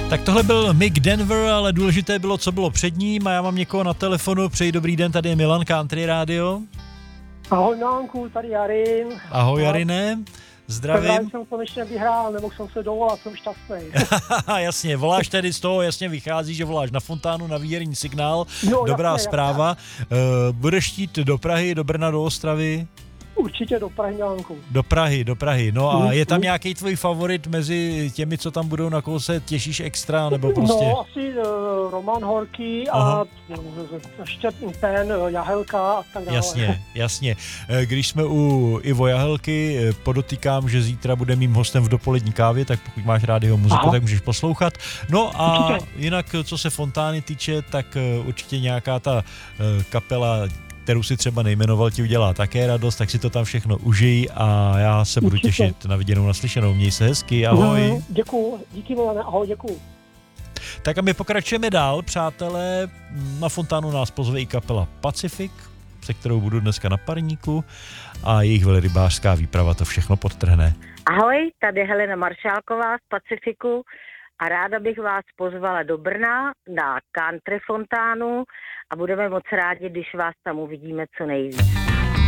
Tak tohle byl Mick Denver, ale důležité bylo, co bylo před ním a já mám někoho na telefonu. Přeji dobrý den, tady je Milan, Country Radio. Ahoj Milánku, tady Jarin. Ahoj Jarine, zdravím. Právě jsem konečně vyhrál, nemohl jsem se dovolat, jsem šťastný. Jasně, voláš tedy z toho, jasně vychází, že voláš na Fontánu, na výherní signál. No, Dobrá jasně, zpráva. Budeš chtít do Prahy, do Brna, do Ostravy? Určitě do Prahy, Milánku. Do Prahy. No a je tam nějaký tvůj favorit mezi těmi, co tam budou, na koho se těšíš extra, nebo prostě? No, asi Roman Horký a ještě ten Jahelka a tak dále. Jasně. Když jsme u Ivo Jahelky, podotýkám, že zítra bude mým hostem v dopolední kávě, tak pokud máš rád jeho muziku, tak můžeš poslouchat. No a jinak, co se Fontány týče, tak určitě nějaká ta kapela, kterou si třeba nejmenoval, ti udělá také radost, tak si to tam všechno užij a já se budu těšit na viděnou, naslyšenou. Měj se hezky, ahoj. Děkuju, díky Milane, ahoj, děkuju. Tak a my pokračujeme dál, přátelé. Na Fontánu nás pozve i kapela Pacific, se kterou budu dneska na parníku a jejich velrybářská výprava to všechno podtrhne. Ahoj, tady Helena Maršálková z Pacifiku a ráda bych vás pozvala do Brna na Country Fontánu a budeme moc rádi, když vás tam uvidíme co nejvíc.